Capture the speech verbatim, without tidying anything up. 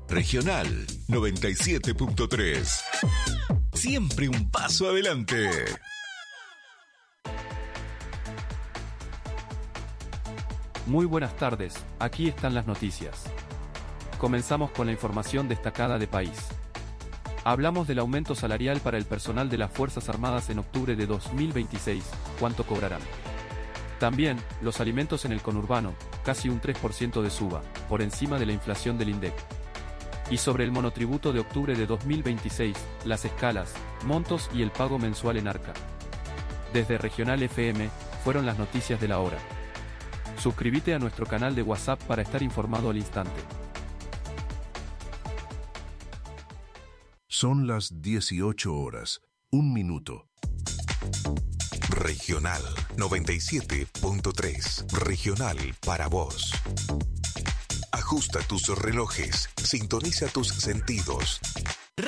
Regional noventa y siete punto tres. Siempre un paso adelante. Muy buenas tardes, aquí están las noticias. Comenzamos con la información destacada de país. Hablamos del aumento salarial para el personal de las Fuerzas Armadas en octubre de dos mil veintiséis, ¿cuánto cobrarán? También, los alimentos en el conurbano, casi un tres por ciento de suba, por encima de la inflación del INDEC. Y sobre el monotributo de octubre de dos mil veintiséis, las escalas, montos y el pago mensual en Arca. Desde Regional F M, fueron las noticias de la hora. Suscríbete a nuestro canal de WhatsApp para estar informado al instante. Son las dieciocho horas, un minuto. Regional noventa y siete punto tres. Regional para vos. Ajusta tus relojes, sintoniza tus sentidos.